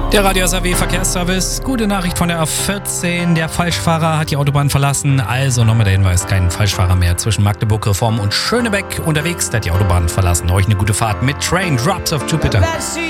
Der Radio SAW Verkehrsservice. Gute Nachricht von der A14. Der Falschfahrer hat die Autobahn verlassen. Also nochmal der Hinweis, kein Falschfahrer mehr zwischen Magdeburg, Reform und Schönebeck unterwegs. Der hat die Autobahn verlassen. Euch eine gute Fahrt mit Train Drops of Jupiter.